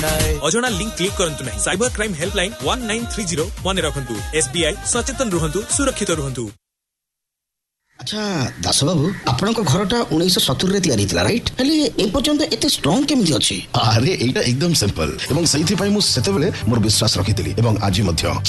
अजଣା link click करंतु नहीं। Cyber crime helpline 1930 मने रखंतु। SBI सचेतन रुहंतु, सुरक्षित रुहंतु। अच्छा दास बाबू आपण घरटा 1970 रे तैयारी थिला राइट हेले ए पर्यंत एते स्ट्रांग केमिति अछि? अरे एटा एकदम सिंपल एवं सही थी मु सेते बेले मोर विश्वास रखितली एवं आज मध्य